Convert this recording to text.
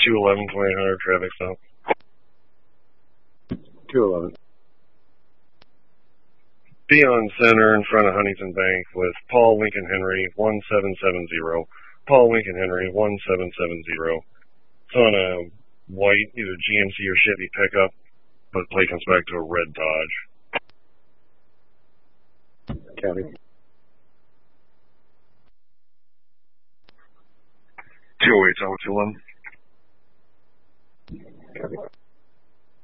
211, 2800 traffic stop. 211. Be on center in front of Huntington Bank with Paul Lincoln Henry 1770. Paul Lincoln Henry 1770. It's on a white, either GMC or Chevy pickup, but the plate comes back to a red Dodge. Copy. 208, Tower 211. Copy.